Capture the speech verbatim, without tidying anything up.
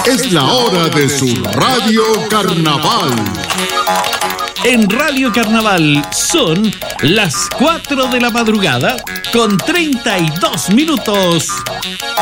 Es la hora de su Radio Carnaval. En Radio Carnaval son las cuatro de la madrugada con treinta y dos minutos.